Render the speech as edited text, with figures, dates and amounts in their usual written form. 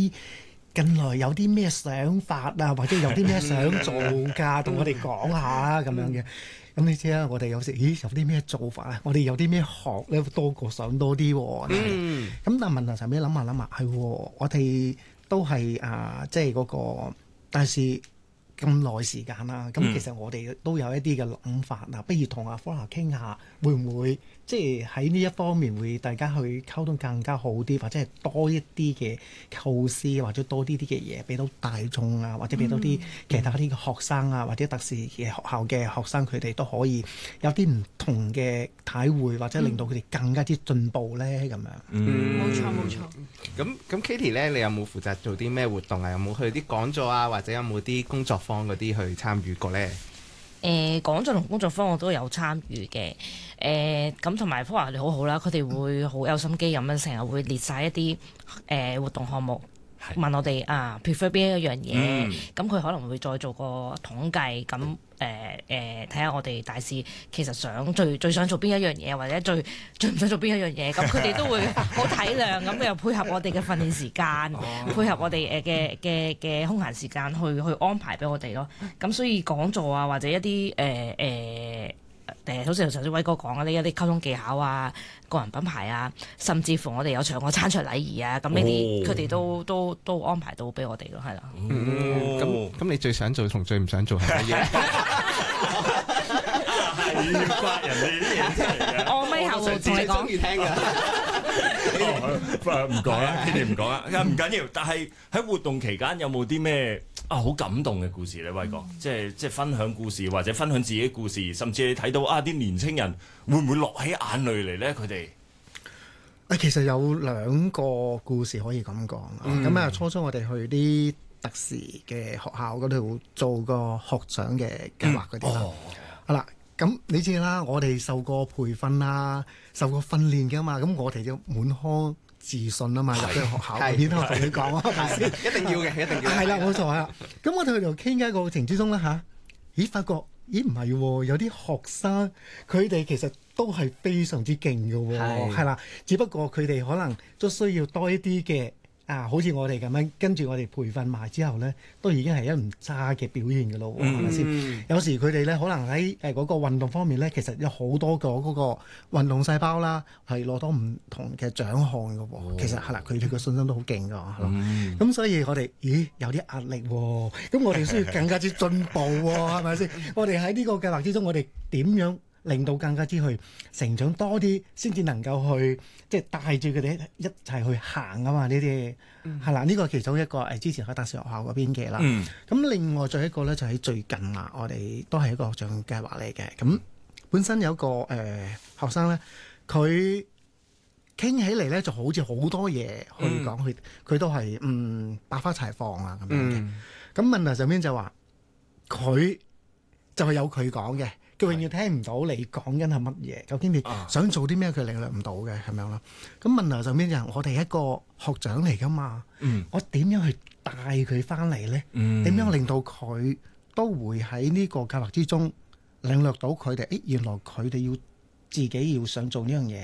咦，近來有啲咩想法啊，或者有啲咩想做㗎，同我哋講下咁樣嘅。咁你知啦，我哋有時有啲咩做法啊？我哋有啲咩學咧，多過想多啲喎。咁但係問題上邊諗下，係我哋都係即係嗰個大使咁耐時間啦。咁其實我哋都有一啲嘅諗法嗱，不如同阿 Flora 傾下，會唔會即係喺呢一方面會大家去溝通更加好啲，或者係多一啲嘅構思，或者多啲嘅嘢俾到大眾啊，或者俾到啲其他啲嘅學生啊，或者特殊嘅學校嘅學生，佢哋都可以有啲唔同嘅體會，或者令到佢哋更加之進步咧咁樣。 冇錯。 咁 Katie 咧，你有冇負責做啲咩活動啊？有冇去啲講座啊，或者有冇啲工作坊嗰啲去參與過咧？ 講座同工作坊我都有參與嘅，咁同埋科華你好好啦，佢哋會好有心機咁樣，成日會列晒一啲活動項目，問我哋prefer 邊一樣嘢，咁佢可能會再做個統計，咁睇下我哋大使其實最想做邊一樣嘢，或者最唔想做邊一樣嘢，咁佢哋都會好體諒，咁又配合我哋嘅訓練時間，配合我哋嘅空閒時間去安排俾我哋咯。咁所以講座啊，或者一啲好似頭先偉哥講嘅呢一啲溝通技巧啊、個人品牌啊，甚至乎我哋有場個餐桌禮儀啊，咁呢啲佢哋都安排到俾我哋咯，係啦。 咁你最想做同最唔想做係乜嘢？ 係要刮人哋啲嘢出嚟嘅。 我咪後同你講。 中意聽㗎。 唔講啦，你哋唔講啦，唔緊要。但係喺活動期間有冇啲咩好感動嘅故事咧，偉哥？即係分享故事，或者分享自己故事，甚至你睇到啲年青人會唔會落起眼淚嚟咧？佢哋其實有兩個故事可以咁講。咁初初我哋去啲特殊嘅學校嗰度做個學長嘅計劃嗰啲啦。好啦，咁你知啦，我哋受過培訓啦，受過訓練㗎嘛，咁我哋就滿腔自信啊嘛，入咗學校入邊，我同你講啊， 一定要嘅，一定要。 係啦，冇錯啊。咁我哋就傾偈過程之中啦咦，發覺唔係喎，有啲學生佢哋其實都係非常之勁嘅喎，係啦，只不過佢哋可能都需要多一啲嘅。好似我哋咁樣，跟住我哋培訓埋之後呢，都已經係一唔差嘅表現嘅咯，係咪先？有時佢哋呢，可能喺嗰個運動方面呢，其實有好多個嗰個運動細胞啦，係攞到唔同嘅獎項嘅喎。其實係啦，佢哋嘅信心都好勁㗎，咁所以我哋有啲壓力喎，咁我哋需要更加之進步喎，係咪先？我哋喺呢個計劃之中，我哋點樣令到更加之去成長多啲，先至能夠去即係帶住佢哋一齊去行啊嘛！呢啲係啦，呢個其中一個之前喺特殊學校嗰邊嘅啦。咁另外再一個咧就喺最近啦，我哋都係一個學長計劃嚟嘅。咁本身有一個學生咧，佢傾起嚟咧就好似好多嘢去講，佢都係百花齊放啊咁樣嘅。咁問題上面就話佢就係有佢講嘅。佢永遠聽唔到你講緊係乜嘢，究竟你想做啲咩，佢領略唔到嘅，係咪咯？咁問題上面就係我哋一個學長嚟噶嘛，我點樣去帶佢翻嚟咧？點樣令到佢都會喺呢個計劃之中領略到佢哋？原來佢哋要自己要想做呢樣嘢。